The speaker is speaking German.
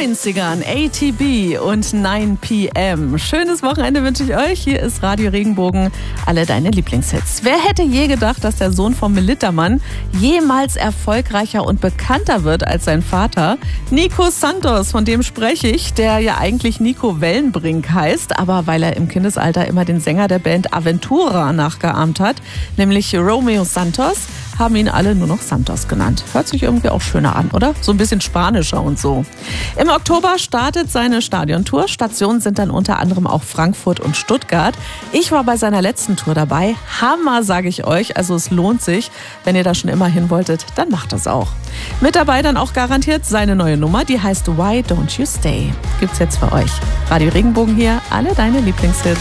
90ern, ATB und 9 PM. Schönes Wochenende wünsche ich euch. Hier ist Radio Regenbogen, alle deine Lieblingshits. Wer hätte je gedacht, dass der Sohn von Melittermann jemals erfolgreicher und bekannter wird als sein Vater? Nico Santos, von dem spreche ich, der ja eigentlich Nico Wellenbrink heißt, aber weil er im Kindesalter immer den Sänger der Band Aventura nachgeahmt hat, nämlich Romeo Santos, haben ihn alle nur noch Santos genannt. Hört sich irgendwie auch schöner an, oder? So ein bisschen spanischer und so. Im Oktober startet seine Stadiontour. Stationen sind dann unter anderem auch Frankfurt und Stuttgart. Ich war bei seiner letzten Tour dabei. Hammer, sage ich euch. Also es lohnt sich. Wenn ihr da schon immer hin wolltet, dann macht das auch. Mit dabei dann auch garantiert seine neue Nummer. Die heißt Why Don't You Stay. Gibt's jetzt für euch. Radio Regenbogen hier, alle deine Lieblingshits.